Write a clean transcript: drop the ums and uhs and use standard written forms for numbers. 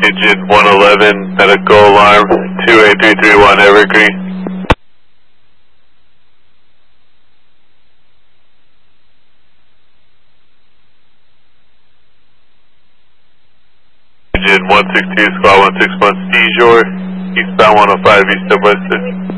Agent 111, medical alarm, 28331 Evergreen. Agent 162, squad 161, seizure, eastbound 105, east of Weston.